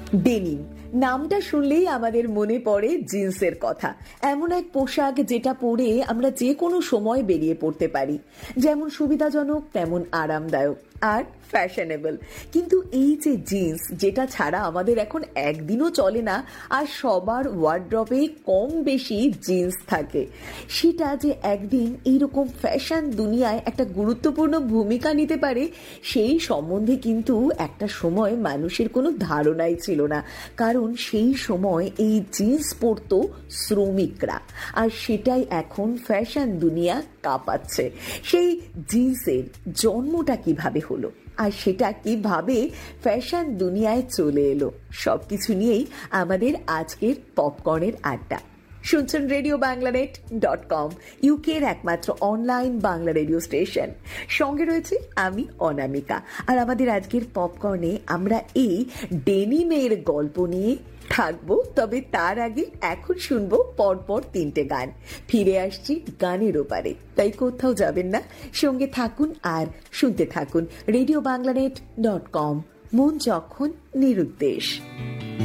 Denim নামটা শুনলেই আমাদের মনে পড়ে জিন্সের কথা। এমন এক পোশাক যেটা পরে আমরা যে কোনো সময় বেরিয়ে পড়তে পারি, যেমন সুবিধাজনক তেমন আরামদায়ক আর ফ্যাশনেবল। কিন্তু এই যে জিন্স, যেটা ছাড়া আমাদের এখন একদিনও চলে না, আর সবার ওয়ার্ড্রবে কম বেশি জিন্স থাকে, সেটা যে একদিন এইরকম ফ্যাশন দুনিয়ায় একটা গুরুত্বপূর্ণ ভূমিকা নিতে পারে, সেই সম্বন্ধে কিন্তু একটা সময় মানুষের কোনো ধারণাই ছিল না। কারণ সেই সময় এই জিন্স পরতো শ্রমিকরা, আর সেটাই এখন ফ্যাশন দুনিয়া কাঁপাচ্ছে। সেই জিন্সের জন্মটা কিভাবে হলো, আর সেটা কিভাবে ফ্যাশন দুনিয়ায় চলে এলো, সবকিছু নিয়েই আমাদের আজকের পপকর্নের আড্ডা। শুনছেন RadioBanglaNet.com, ইউকের একমাত্র অনলাইন বাংলা রেডিও স্টেশন। সঙ্গে রয়েছে আমি অনামিকা, আর আমাদের আজকের পপকর্নে আমরা এই ডেনিমের গল্প নিয়ে থাকবো। তবে তার আগে এখন শুনবো পরপর 3টে গান। ফিরে আসছি গানের ওপারে, তাই কোথাও যাবেন না, সঙ্গে থাকুন আর শুনতে থাকুন RadioBanglaNet.com, মন যখন নিরুদ্দেশ।